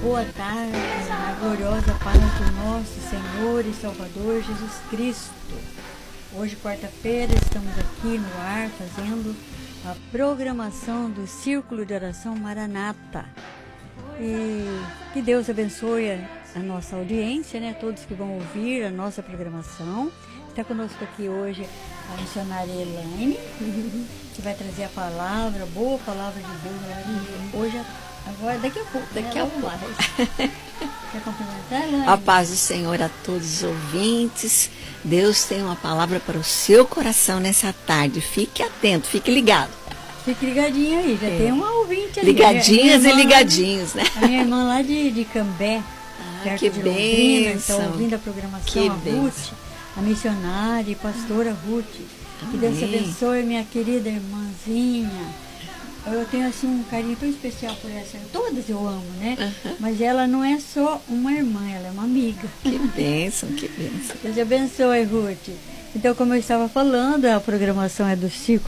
Boa tarde, na gloriosa paz do nosso Senhor e Salvador Jesus Cristo. Hoje, quarta-feira, estamos aqui no ar fazendo a programação do Círculo de Oração Maranata. E que Deus abençoe a nossa audiência, né? Todos que vão ouvir a nossa programação. Está conosco aqui hoje a missionária Elaine, que vai trazer a palavra, boa palavra de Deus. Hoje, agora, daqui a pouco. Daqui a pouco. Quer cumprimentar, Elaine? A paz do Senhor a todos os ouvintes. Deus tem uma palavra para o seu coração nessa tarde. Fique atento, fique ligado. Fique ligadinho aí, já tem uma ouvinte ali. Ligadinhas e ligadinhos, né? A minha irmã lá de Cambé, perto que de Londrina, está bênção. ouvindo a programação, Que a Ruth, a missionária e pastora Ruth. Que Deus te abençoe, minha querida irmãzinha. Eu tenho assim um carinho tão especial por essa. Todas eu amo, né? Mas ela não é só uma irmã, ela é uma amiga. Que bênção, que bênção. Deus te abençoe, Ruth. Então, como eu estava falando, a programação é do Círculo